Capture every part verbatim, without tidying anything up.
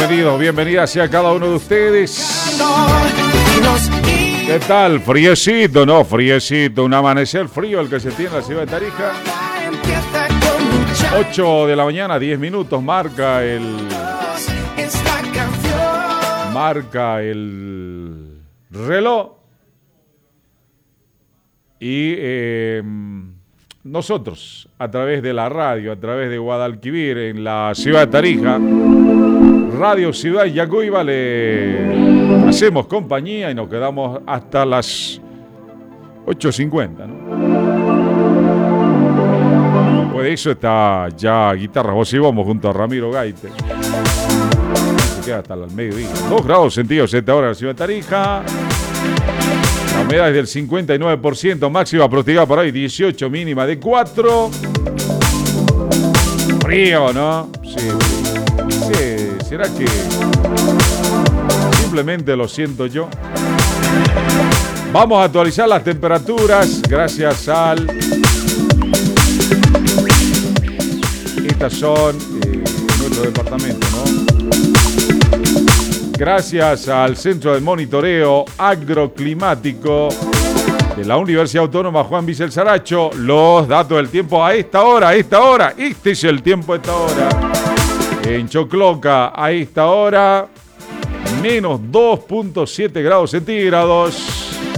bienvenidos, bienvenidas sea cada uno de ustedes. ¿Qué tal? Friecito, no, friecito, un amanecer frío el que se tiene en la ciudad de Tarija. ocho de la mañana, diez minutos, marca el... Marca el reloj. Y eh, nosotros, a través de la radio, a través de Guadalquivir, en la ciudad de Tarija, Radio Ciudad Yacuiba, le hacemos compañía y nos quedamos hasta las ocho cincuenta, ¿no? Después de eso está ya Guitarras Voz y Bombo junto a Ramiro Gaite. Se queda hasta el mediodía. dos grados centígrados a esta hora en la ciudad de Tarija. La humedad es del cincuenta y nueve por ciento, máxima pronosticada para hoy dieciocho, mínima de cuatro. Frío, ¿no? Sí, sí. ¿Será que simplemente lo siento yo? Vamos a actualizar las temperaturas gracias al... Estas son eh, nuestro departamento, ¿no? Gracias al Centro de Monitoreo Agroclimático de la Universidad Autónoma Juan Vicel Saracho, los datos del tiempo a esta hora, a esta hora, este es el tiempo a esta hora. En Chocloca, a esta hora, menos dos punto siete grados centígrados.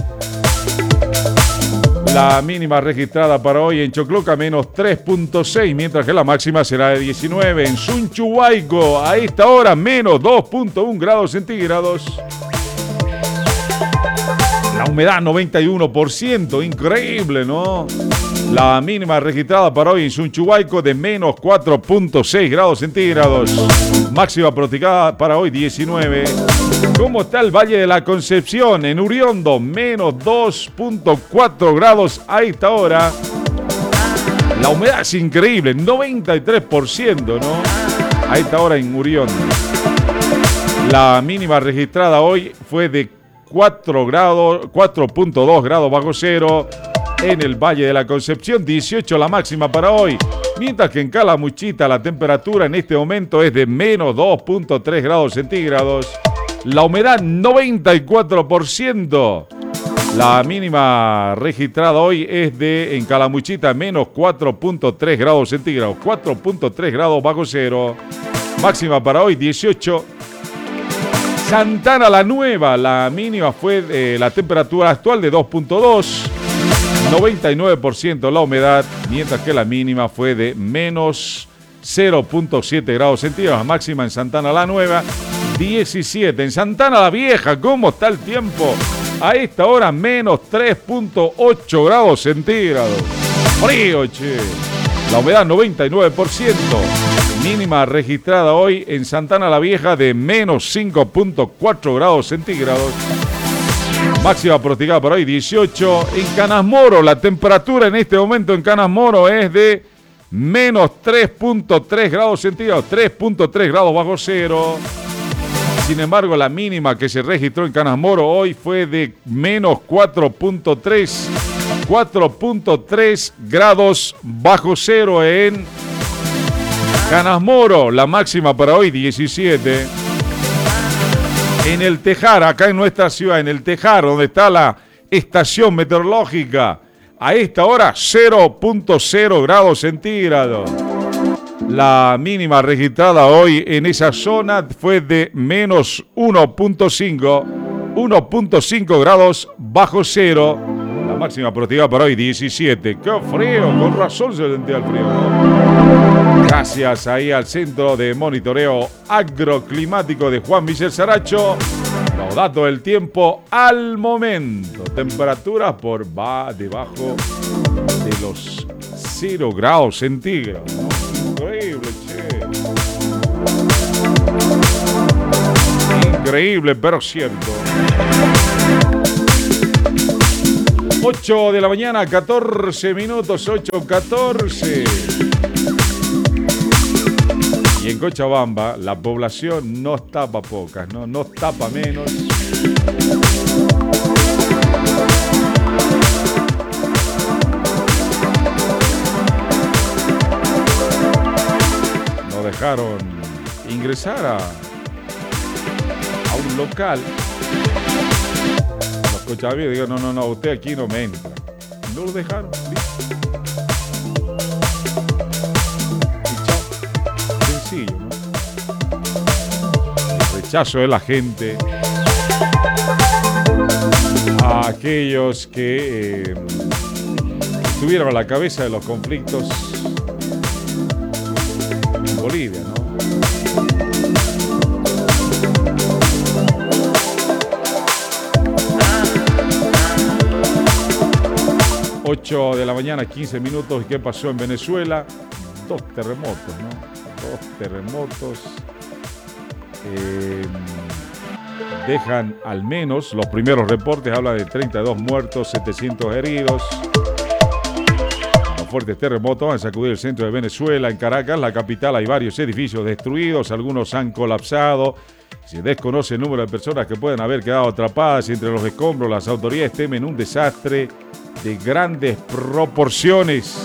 La mínima registrada para hoy en Chocloca, menos tres punto seis, mientras que la máxima será de diecinueve. En Sunchuhuayco, a esta hora, menos dos punto uno grados centígrados. La humedad, noventa y uno por ciento, increíble, ¿no? La mínima registrada para hoy en Sunchuhuayco de menos cuatro punto seis grados centígrados. Máxima pronosticada para hoy diecinueve. ¿Cómo está el Valle de la Concepción? En Uriondo, menos dos punto cuatro grados a esta hora. La humedad es increíble, noventa y tres por ciento, ¿no? A esta hora en Uriondo. La mínima registrada hoy fue de cuatro grados, cuatro punto dos grados bajo cero. En el Valle de la Concepción, dieciocho la máxima para hoy, mientras que en Calamuchita la temperatura en este momento es de menos dos punto tres grados centígrados, la humedad noventa y cuatro por ciento, la mínima registrada hoy es de, en Calamuchita, menos cuatro punto tres grados centígrados, cuatro punto tres grados bajo cero, máxima para hoy dieciocho. Santana la Nueva, la mínima fue eh, la temperatura actual de dos punto dos, noventa y nueve por ciento la humedad, mientras que la mínima fue de menos cero punto siete grados centígrados, máxima en Santana la Nueva, diecisiete. En Santana la Vieja, ¿cómo está el tiempo? A esta hora, menos tres punto ocho grados centígrados. Frío, che. La humedad, noventa y nueve por ciento. Mínima registrada hoy en Santana la Vieja de menos cinco punto cuatro grados centígrados. Máxima pronosticada para hoy dieciocho. En Canas Moro, la temperatura en este momento en Canas Moro es de menos tres punto tres grados centígrados, tres punto tres grados bajo cero. Sin embargo, la mínima que se registró en Canas Moro hoy fue de menos cuatro punto tres, cuatro punto tres grados bajo cero en Canas Moro. La máxima para hoy diecisiete. En el Tejar, acá en nuestra ciudad, en el Tejar, donde está la estación meteorológica, a esta hora cero punto cero grados centígrados. La mínima registrada hoy en esa zona fue de menos uno punto cinco, uno punto cinco grados bajo cero. La máxima pronosticada para hoy diecisiete. ¡Qué frío! Con razón se sentía el frío, ¿no? Gracias ahí al Centro de Monitoreo Agroclimático de Juan Vicel Saracho. Los datos del tiempo al momento. Temperaturas por va debajo de los cero grados centígrados, ¿no? Increíble, che. Increíble, pero cierto. ocho de la mañana, catorce minutos, ocho catorce. Y en Cochabamba la población no tapa pocas, no, no tapa menos. No dejaron ingresar a un local. Los cochabambinos digo, no, no, no, usted aquí no me entra. No lo dejaron. Y chao. Sencillo, ¿no? El rechazo de la gente a aquellos que eh, estuvieron a la cabeza de los conflictos en Bolivia, ¿no? ocho de la mañana, quince minutos. ¿Qué pasó en Venezuela? Dos terremotos, ¿no? Dos terremotos. Eh, dejan al menos, los primeros reportes hablan de treinta y dos muertos, setecientos heridos. Los fuertes terremotos han sacudido el centro de Venezuela. En Caracas, la capital, hay varios edificios destruidos, algunos han colapsado. Se desconoce el número de personas que pueden haber quedado atrapadas entre los escombros. Las autoridades temen un desastre de grandes proporciones.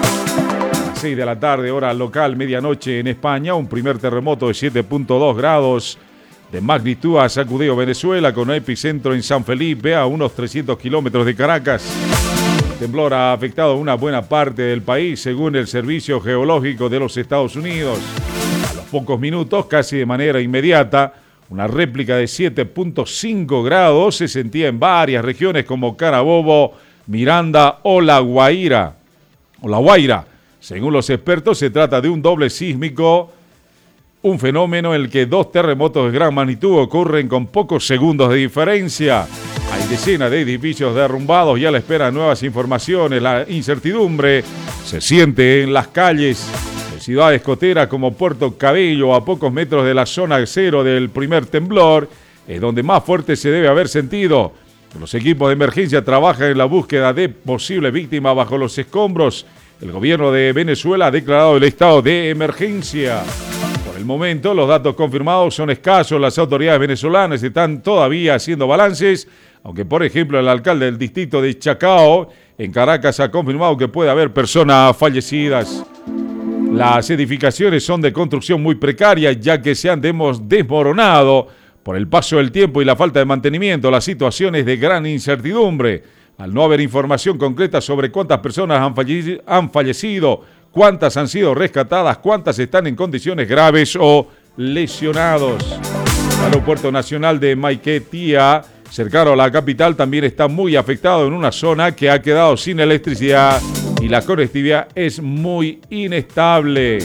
A las seis de la tarde, hora local, medianoche en España, un primer terremoto de siete punto dos grados de magnitud ha sacudido Venezuela, con epicentro en San Felipe, a unos trescientos kilómetros de Caracas. El temblor ha afectado una buena parte del país, según el Servicio Geológico de los Estados Unidos. A los pocos minutos, casi de manera inmediata, una réplica de siete punto cinco grados se sentía en varias regiones como Carabobo, Miranda o La Guaira. O La Guaira. Según los expertos, se trata de un doble sísmico, un fenómeno en el que dos terremotos de gran magnitud ocurren con pocos segundos de diferencia. Hay decenas de edificios derrumbados y a la espera de nuevas informaciones. La incertidumbre se siente en las calles de ciudades costeras como Puerto Cabello, a pocos metros de la zona cero del primer temblor, es donde más fuerte se debe haber sentido. Los equipos de emergencia trabajan en la búsqueda de posibles víctimas bajo los escombros. El gobierno de Venezuela ha declarado el estado de emergencia. Por el momento, los datos confirmados son escasos. Las autoridades venezolanas están todavía haciendo balances, aunque, por ejemplo, el alcalde del distrito de Chacao, en Caracas, ha confirmado que puede haber personas fallecidas. Las edificaciones son de construcción muy precaria, ya que se han desmoronado por el paso del tiempo y la falta de mantenimiento. La situación es de gran incertidumbre, al no haber información concreta sobre cuántas personas han, falle- han fallecido, cuántas han sido rescatadas, cuántas están en condiciones graves o lesionados. El Aeropuerto Nacional de Maiquetía, cercano a la capital, también está muy afectado en una zona que ha quedado sin electricidad y la conectividad es muy inestable.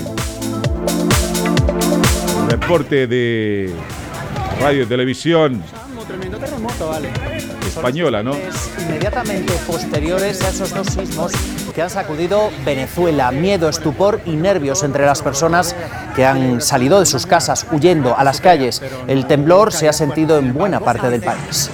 Un reporte de Radio y Televisión Tremendo terremoto, vale. Española, ¿no? Inmediatamente posteriores a esos dos sismos que han sacudido Venezuela. Miedo, estupor y nervios entre las personas que han salido de sus casas huyendo a las calles. El temblor se ha sentido en buena parte del país.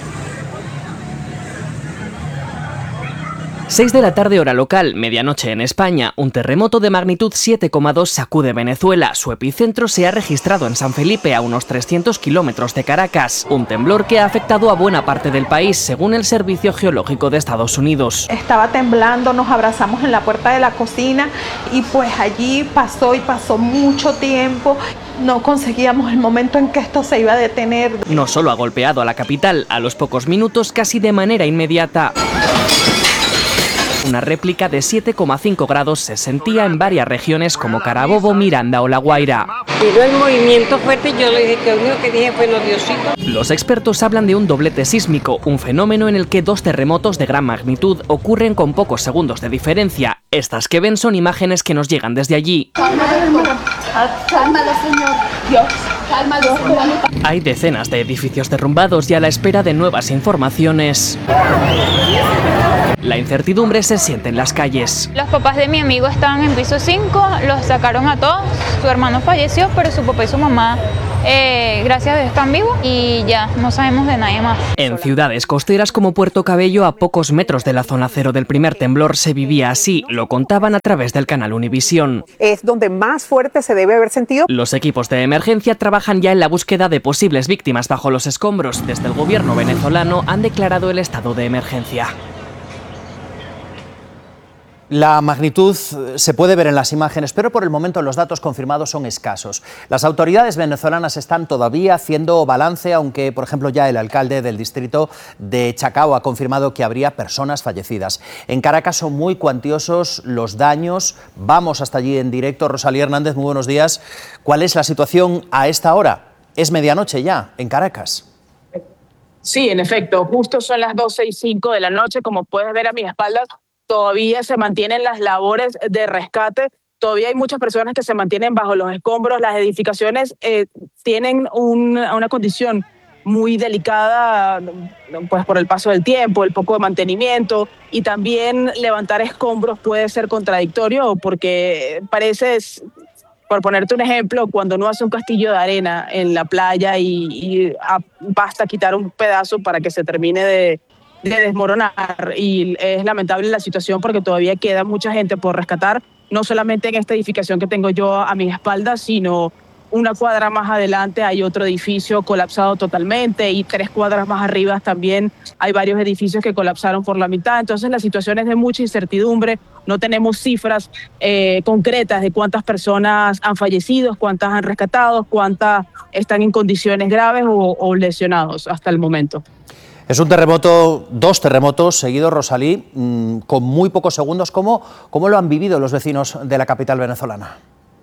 seis de la tarde hora local, medianoche en España, un terremoto de magnitud siete coma dos sacude Venezuela. Su epicentro se ha registrado en San Felipe, a unos trescientos kilómetros de Caracas. Un temblor que ha afectado a buena parte del país, según el Servicio Geológico de Estados Unidos. Estaba temblando, nos abrazamos en la puerta de la cocina y pues allí pasó y pasó mucho tiempo. No conseguíamos el momento en que esto se iba a detener. No solo ha golpeado a la capital, a los pocos minutos, casi de manera inmediata. Una réplica de siete coma cinco grados se sentía en varias regiones como Carabobo, Miranda o La Guaira. Pero el movimiento fuerte, yo le dije que lo único que dije fue los diositos. Los expertos hablan de un doblete sísmico, un fenómeno en el que dos terremotos de gran magnitud ocurren con pocos segundos de diferencia. Estas que ven son imágenes que nos llegan desde allí. Cálmalo, Señor. Dios, cálmalo. Hay decenas de edificios derrumbados y a la espera de nuevas informaciones. La incertidumbre se siente en las calles. Los papás de mi amigo estaban en piso cinco, los sacaron a todos. Su hermano falleció, pero su papá y su mamá, eh, gracias a Dios, están vivos y ya no sabemos de nadie más. En ciudades costeras como Puerto Cabello, a pocos metros de la zona cero del primer temblor, se vivía así. Lo contaban a través del canal Univisión. Es donde más fuerte se debe haber sentido. Los equipos de emergencia trabajan ya en la búsqueda de posibles víctimas bajo los escombros. Desde el gobierno venezolano han declarado el estado de emergencia. La magnitud se puede ver en las imágenes, pero por el momento los datos confirmados son escasos. Las autoridades venezolanas están todavía haciendo balance, aunque, por ejemplo, ya el alcalde del distrito de Chacao ha confirmado que habría personas fallecidas. En Caracas son muy cuantiosos los daños. Vamos hasta allí en directo. Rosalía Hernández, muy buenos días. ¿Cuál es la situación a esta hora? Es medianoche ya en Caracas. Sí, en efecto, justo son las doce y cinco de la noche, como puedes ver a mis espaldas. Todavía se mantienen las labores de rescate, todavía hay muchas personas que se mantienen bajo los escombros, las edificaciones eh, tienen un, una condición muy delicada pues por el paso del tiempo, el poco de mantenimiento, y también levantar escombros puede ser contradictorio porque parece, por ponerte un ejemplo, cuando uno hace un castillo de arena en la playa y, y a, basta quitar un pedazo para que se termine de de desmoronar, y es lamentable la situación porque todavía queda mucha gente por rescatar, no solamente en esta edificación que tengo yo a mi espalda, sino una cuadra más adelante hay otro edificio colapsado totalmente y tres cuadras más arriba también hay varios edificios que colapsaron por la mitad. Entonces la situación es de mucha incertidumbre, no tenemos cifras eh, concretas de cuántas personas han fallecido, cuántas han rescatado, cuántas están en condiciones graves o, o lesionados hasta el momento. Es un terremoto, dos terremotos seguidos, Rosalí, mmm, con muy pocos segundos. ¿Cómo, ¿Cómo lo han vivido los vecinos de la capital venezolana?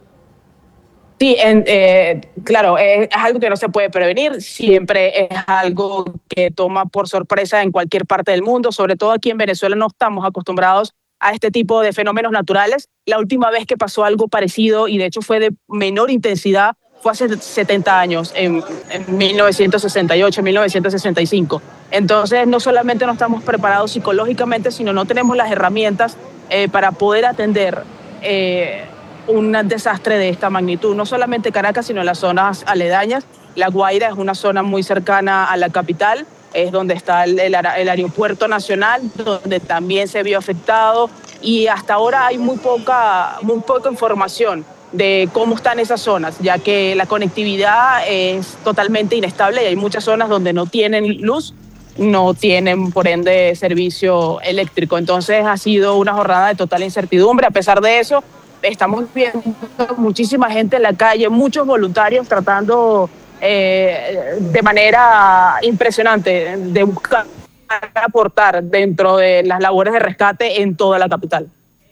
Sí, en, eh, claro, es, es algo que no se puede prevenir, siempre es algo que toma por sorpresa en cualquier parte del mundo, sobre todo aquí en Venezuela no estamos acostumbrados a este tipo de fenómenos naturales. La última vez que pasó algo parecido, y de hecho fue de menor intensidad, fue hace setenta años, en, en mil novecientos sesenta y ocho, mil novecientos sesenta y cinco. Entonces, no solamente no estamos preparados psicológicamente, sino no tenemos las herramientas eh, para poder atender eh, un desastre de esta magnitud. No solamente Caracas, sino las zonas aledañas. La Guaira es una zona muy cercana a la capital, es donde está el, el, el aeropuerto nacional, donde también se vio afectado, y hasta ahora hay muy poca, muy poca información de cómo están esas zonas, ya que la conectividad es totalmente inestable y hay muchas zonas donde no tienen luz, no tienen por ende servicio eléctrico. Entonces ha sido una jornada de total incertidumbre. A pesar de eso, estamos viendo muchísima gente en la calle, muchos voluntarios tratando eh, de manera impresionante de buscar aportar dentro de las labores de rescate en toda la capital.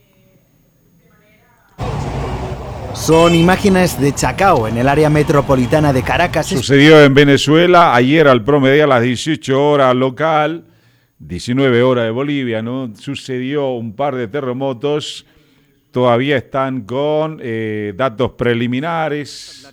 Son imágenes de Chacao, en el área metropolitana de Caracas. Sucedió en Venezuela ayer al promedio a las dieciocho horas local, diecinueve horas de Bolivia, ¿no? Sucedió un par de terremotos, todavía están con eh, datos preliminares,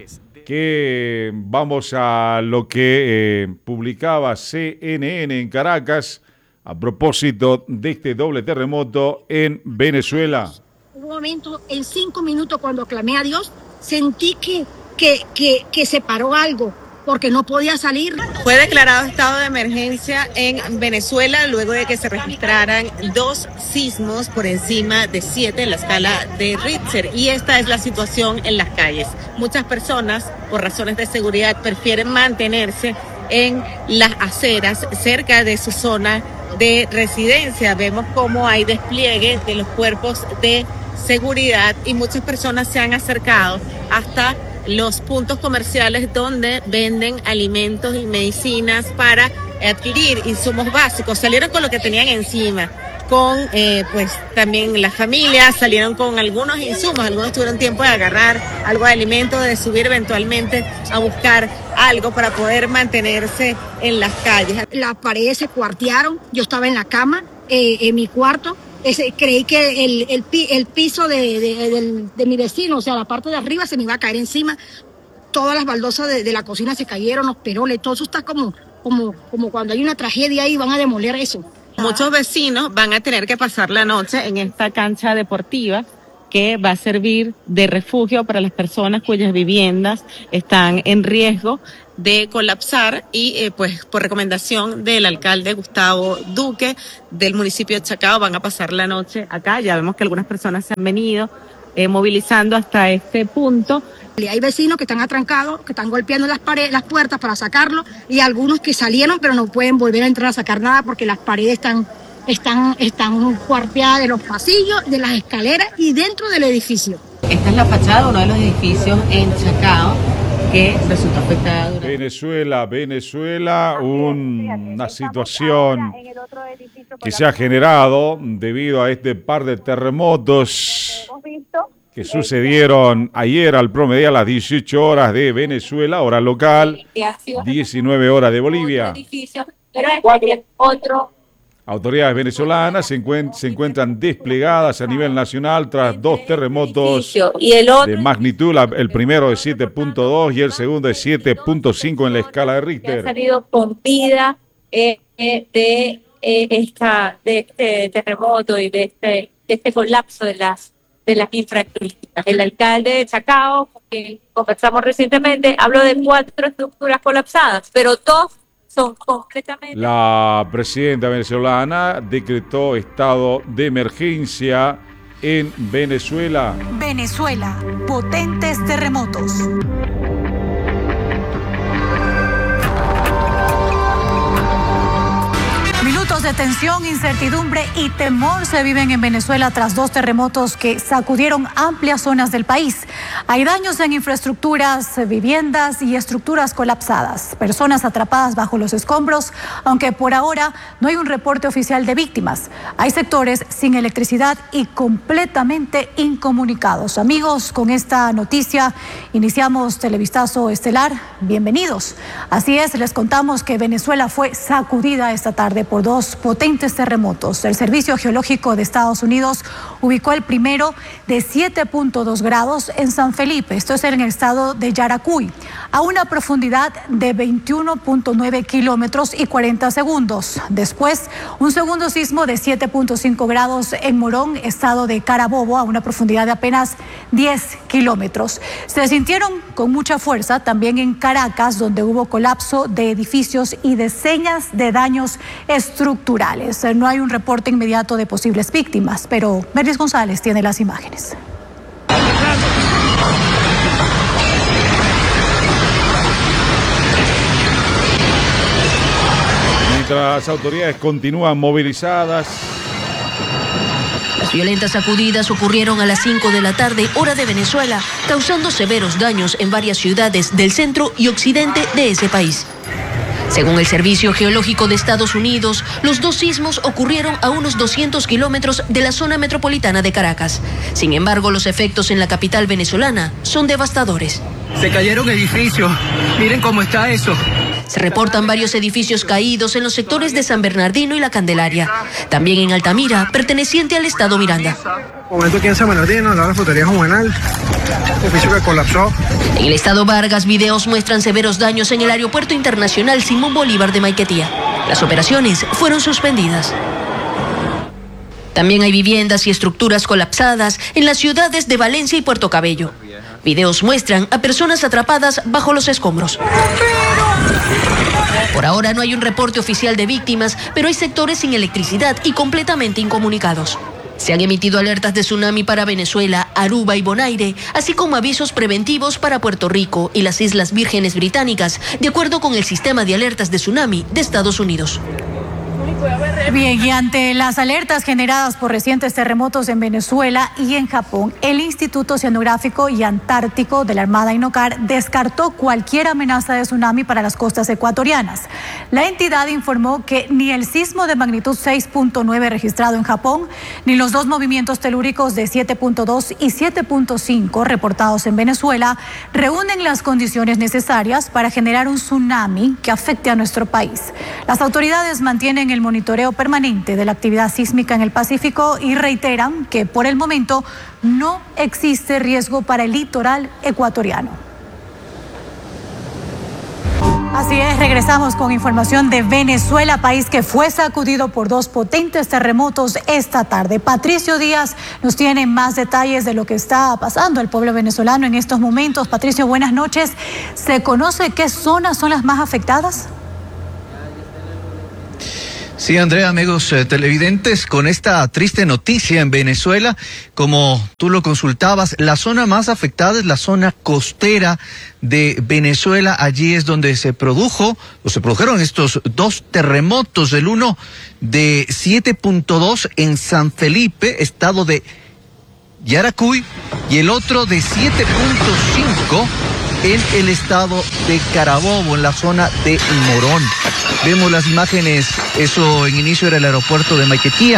que vamos a lo que eh, publicaba C N N en Caracas a propósito de este doble terremoto en Venezuela. Un momento, en cinco minutos, cuando clamé a Dios, sentí que, que, que, que se paró algo, porque no podía salir. Fue declarado estado de emergencia en Venezuela luego de que se registraran dos sismos por encima de siete en la escala de Richter. Y esta es la situación en las calles. Muchas personas, por razones de seguridad, prefieren mantenerse en las aceras, cerca de su zona de residencia. Vemos cómo hay despliegue de los cuerpos de seguridad y muchas personas se han acercado hasta los puntos comerciales donde venden alimentos y medicinas para adquirir insumos básicos. Salieron con lo que tenían encima, con eh, pues también las familias salieron con algunos insumos, algunos tuvieron tiempo de agarrar algo de alimento, de subir eventualmente a buscar algo para poder mantenerse en las calles. Las paredes se cuartearon, yo estaba en la cama, eh, en mi cuarto. Ese, creí que el, el, el piso de, de, de, de mi vecino, o sea, la parte de arriba se me iba a caer encima. Todas las baldosas de, de la cocina se cayeron, los peroles, todo eso está como, como, como cuando hay una tragedia ahí, van a demoler eso. Muchos vecinos van a tener que pasar la noche en esta cancha deportiva que va a servir de refugio para las personas cuyas viviendas están en riesgo de colapsar y eh, pues por recomendación del alcalde Gustavo Duque del municipio de Chacao van a pasar la noche acá. Ya vemos que algunas personas se han venido eh, movilizando hasta este punto. Hay vecinos que están atrancados, que están golpeando las paredes, las puertas para sacarlo, y algunos que salieron pero no pueden volver a entrar a sacar nada porque las paredes están están, están cuarteadas de los pasillos, de las escaleras y dentro del edificio. Esta es la fachada de uno de los edificios en Chacao que resultó afectada. Durante... Venezuela, Venezuela, un, una situación que se ha generado debido a este par de terremotos que sucedieron ayer al promediar las dieciocho horas de Venezuela, hora local, diecinueve horas de Bolivia. Autoridades venezolanas se, encuent- se encuentran desplegadas a nivel nacional tras dos terremotos de magnitud, la- el primero de siete punto dos y el segundo de siete punto cinco en la escala de Richter. Ha salido con vida eh, eh, de, eh, esta, de este terremoto y de este, de este colapso de las, de las infraestructuras. El alcalde de Chacao, con quien conversamos recientemente, habló de cuatro estructuras colapsadas, pero dos son completamente... La presidenta venezolana decretó estado de emergencia en Venezuela. Venezuela, potentes terremotos. Minutos de tensión, incertidumbre y temor se viven en Venezuela tras dos terremotos que sacudieron amplias zonas del país. Hay daños en infraestructuras, viviendas y estructuras colapsadas, personas atrapadas bajo los escombros, aunque por ahora no hay un reporte oficial de víctimas. Hay sectores sin electricidad y completamente incomunicados. Amigos, con esta noticia iniciamos Televistazo Estelar. Bienvenidos. Así es, les contamos que Venezuela fue sacudida esta tarde por dos potentes terremotos. El Servicio Geológico de Estados Unidos ubicó el primero de siete punto dos grados en San Felipe, esto es en el estado de Yaracuy, a una profundidad de veintiuno punto nueve kilómetros y cuarenta segundos. Después, un segundo sismo de siete punto cinco grados en Morón, estado de Carabobo, a una profundidad de apenas diez kilómetros. Se sintieron con mucha fuerza también en Caracas, donde hubo colapso de edificios y decenas de daños estructurales. No hay un reporte inmediato de posibles víctimas, pero Merlis González tiene las imágenes. Mientras las autoridades continúan movilizadas. Las violentas sacudidas ocurrieron a las cinco de la tarde, hora de Venezuela, causando severos daños en varias ciudades del centro y occidente de ese país. Según el Servicio Geológico de Estados Unidos, los dos sismos ocurrieron a unos doscientos kilómetros de la zona metropolitana de Caracas. Sin embargo, los efectos en la capital venezolana son devastadores. Se cayeron edificios. Miren cómo está eso. Se reportan varios edificios caídos en los sectores de San Bernardino y La Candelaria. También en Altamira, perteneciente al estado Miranda. Momento aquí en San Bernardino, al lado de la frutería Juvenal. Edificio que colapsó. En el estado Vargas, videos muestran severos daños en el aeropuerto internacional Simón Bolívar de Maiquetía. Las operaciones fueron suspendidas. También hay viviendas y estructuras colapsadas en las ciudades de Valencia y Puerto Cabello. Videos muestran a personas atrapadas bajo los escombros. Por ahora no hay un reporte oficial de víctimas, pero hay sectores sin electricidad y completamente incomunicados. Se han emitido alertas de tsunami para Venezuela, Aruba y Bonaire, así como avisos preventivos para Puerto Rico y las Islas Vírgenes Británicas, de acuerdo con el sistema de alertas de tsunami de Estados Unidos. Bien, y ante las alertas generadas por recientes terremotos en Venezuela y en Japón, el Instituto Oceanográfico y Antártico de la Armada INOCAR descartó cualquier amenaza de tsunami para las costas ecuatorianas. La entidad informó que ni el sismo de magnitud seis punto nueve registrado en Japón, ni los dos movimientos telúricos de siete punto dos y siete punto cinco reportados en Venezuela reúnen las condiciones necesarias para generar un tsunami que afecte a nuestro país. Las autoridades mantienen el monitoreo permanente de la actividad sísmica en el Pacífico y reiteran que por el momento no existe riesgo para el litoral ecuatoriano. Así es, regresamos con información de Venezuela, país que fue sacudido por dos potentes terremotos esta tarde. Patricio Díaz nos tiene más detalles de lo que está pasando al pueblo venezolano en estos momentos. Patricio, buenas noches. ¿Se conoce qué zonas son las más afectadas? Sí, Andrea, amigos eh, televidentes, con esta triste noticia en Venezuela, como tú lo consultabas, la zona más afectada es la zona costera de Venezuela. Allí es donde se produjo, o se produjeron estos dos terremotos, el uno de siete punto dos en San Felipe, estado de Yaracuy, y el otro de siete punto cinco en el estado de Carabobo, en la zona de Morón. Vemos las imágenes, eso en inicio era el aeropuerto de Maiquetía,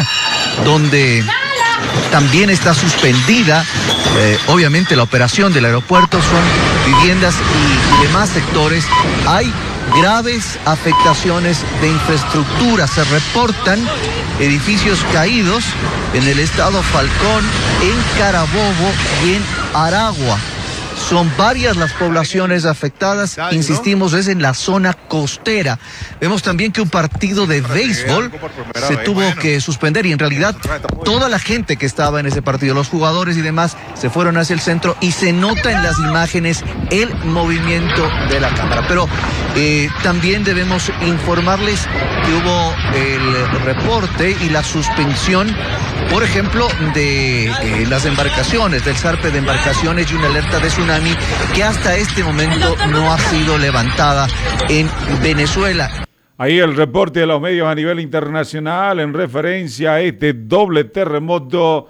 donde también está suspendida, eh, obviamente, la operación del aeropuerto. Son viviendas y, y demás sectores. Hay graves afectaciones de infraestructura. Se reportan edificios caídos en el estado Falcón, en Carabobo y en Aragua. Son varias las poblaciones afectadas, insistimos, es en la zona costera. Vemos también que un partido de béisbol se tuvo que suspender y en realidad toda la gente que estaba en ese partido, los jugadores y demás, se fueron hacia el centro y se nota en las imágenes el movimiento de la cámara. Pero eh, también debemos informarles que hubo el reporte y la suspensión, por ejemplo, de eh, las embarcaciones, del zarpe de embarcaciones y una alerta de tsunami que hasta este momento no ha sido levantada en Venezuela. Ahí el reporte de los medios a nivel internacional en referencia a este doble terremoto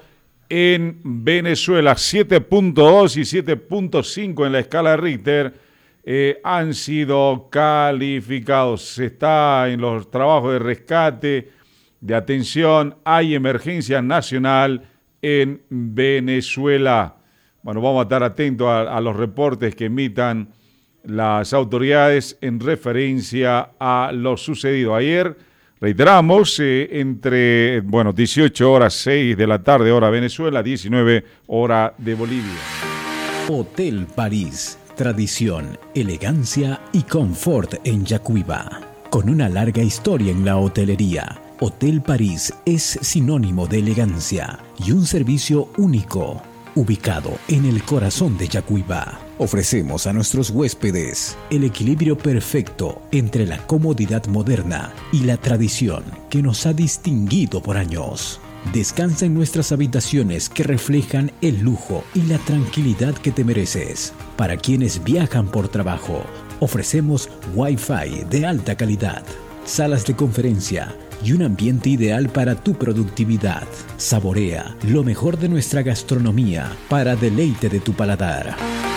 en Venezuela. siete punto dos y siete punto cinco en la escala de Richter eh, han sido calificados. Se está en los trabajos de rescate, de atención. Hay emergencia nacional en Venezuela. Bueno, vamos a estar atentos a, a los reportes que emitan las autoridades en referencia a lo sucedido ayer. Reiteramos, eh, entre, bueno, dieciocho horas, seis de la tarde, hora Venezuela, diecinueve hora de Bolivia. Hotel París. Tradición, elegancia y confort en Yacuiba. Con una larga historia en la hotelería, Hotel París es sinónimo de elegancia y un servicio único. Ubicado en el corazón de Yacuiba, ofrecemos a nuestros huéspedes el equilibrio perfecto entre la comodidad moderna y la tradición que nos ha distinguido por años. Descansa en nuestras habitaciones que reflejan el lujo y la tranquilidad que te mereces. Para quienes viajan por trabajo, ofrecemos Wi-Fi de alta calidad, salas de conferencia y un ambiente ideal para tu productividad. Saborea lo mejor de nuestra gastronomía para deleite de tu paladar.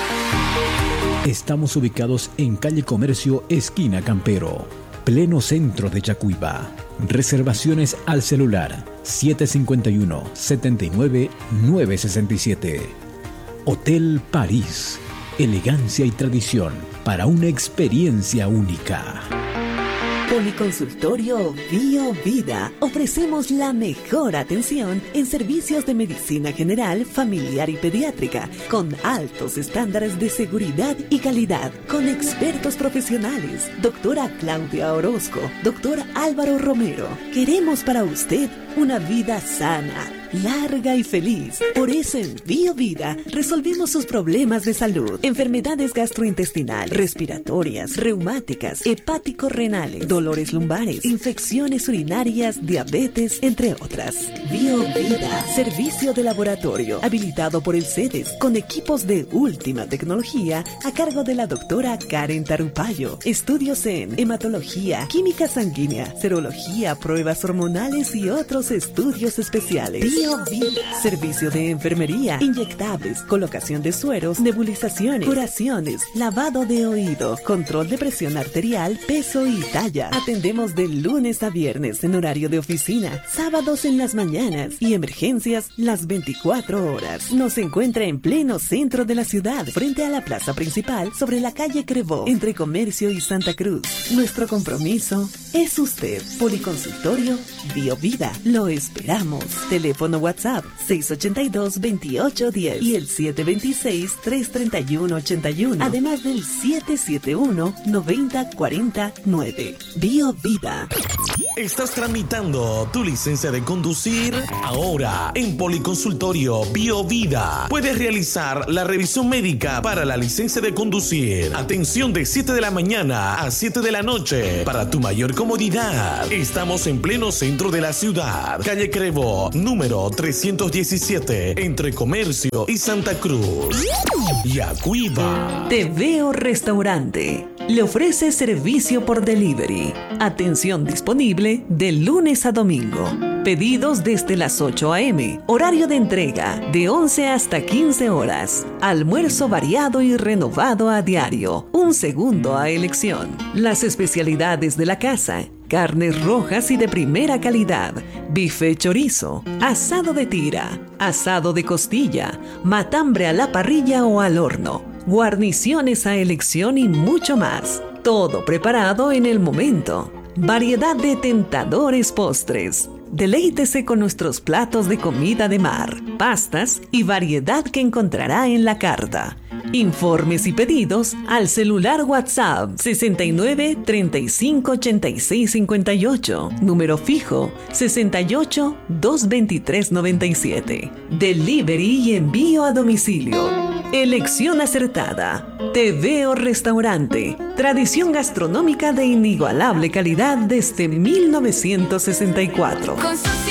Estamos ubicados en calle Comercio, esquina Campero, pleno centro de Yacuiba. Reservaciones al celular siete cinco uno, siete nueve, nueve seis siete. Hotel París. Elegancia y tradición para una experiencia única. Policonsultorio Bio Vida. Ofrecemos la mejor atención en servicios de medicina general, familiar y pediátrica, con altos estándares de seguridad y calidad, con expertos profesionales. Doctora Claudia Orozco, doctor Álvaro Romero. Queremos para usted una vida sana, larga y feliz. Por eso en Bio Vida resolvemos sus problemas de salud, enfermedades gastrointestinales, respiratorias, reumáticas, hepático-renales, dolores lumbares, infecciones urinarias, diabetes, entre otras. Bio Vida, servicio de laboratorio habilitado por el CEDES con equipos de última tecnología a cargo de la doctora Karen Tarupayo. Estudios en hematología, química sanguínea, serología, pruebas hormonales y otros estudios especiales. Bio Vida, servicio de enfermería, inyectables, colocación de sueros, nebulizaciones, curaciones, lavado de oído, control de presión arterial, peso y talla. Atendemos de lunes a viernes en horario de oficina, sábados en las mañanas y emergencias las veinticuatro horas. Nos encuentra en pleno centro de la ciudad, frente a la plaza principal, sobre la calle Crevó, entre Comercio y Santa Cruz. Nuestro compromiso es usted. Policonsultorio Bio Vida. Lo esperamos. Teléfono WhatsApp seis ocho dos, veintiocho diez y el siete dos seis, tres tres uno, ocho uno, además del siete siete uno, noventa cuarenta nueve. Bio Vida. ¿Estás tramitando tu licencia de conducir? Ahora, en Policonsultorio BioVida, puedes realizar la revisión médica para la licencia de conducir. Atención de siete de la mañana a siete de la noche para tu mayor comodidad. Estamos en pleno centro de la ciudad, calle Crevo, número trescientos diecisiete, entre Comercio y Santa Cruz. Yacuiba. Te Veo Restaurante. Le ofrece servicio por delivery. Atención disponible de lunes a domingo. Pedidos desde las ocho a eme. Horario de entrega de once hasta quince horas. Almuerzo variado y renovado a diario. Un segundo a elección. Las especialidades de la casa: carnes rojas y de primera calidad, bife chorizo, asado de tira, asado de costilla, matambre a la parrilla o al horno, guarniciones a elección y mucho más. Todo preparado en el momento. Variedad de tentadores postres. Deleítese con nuestros platos de comida de mar, pastas y variedad que encontrará en la carta. Informes y pedidos al celular WhatsApp sesenta y nueve, treinta y cinco, ochenta y seis, cincuenta y ocho, número fijo sesenta y ocho, doscientos veintitrés, noventa y siete. Delivery y envío a domicilio. Elección acertada. Te Veo Restaurante. Tradición gastronómica de inigualable calidad desde mil novecientos sesenta y cuatro. Con sus